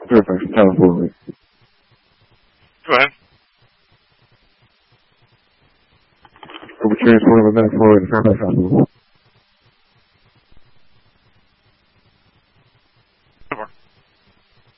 Fairfax, California. Go ahead. Are we transporting the medical to Fairfax Hospital?